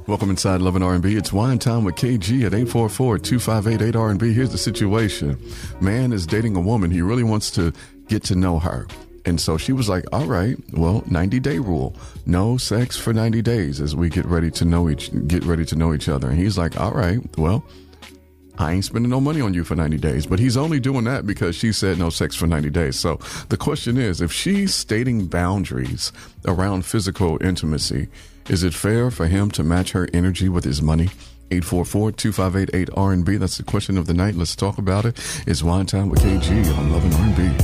Welcome inside Love and R&B. It's Wine Time with KG at 844-258-8R&B. Here's the situation. Man is dating a woman. He really wants to get to know her. And so she was like, all right, well, 90-day rule. No sex for 90 days as we get ready to know each other. And he's like, all right, well, I ain't spending no money on you for 90 days. But he's only doing that because she said no sex for 90 days. So the question is, if she's stating boundaries around physical intimacy, is it fair for him to match her energy with his money? 844-258-8R&B. That's the question of the night. Let's talk about it. It's Wine Time with KG on Love and R&B.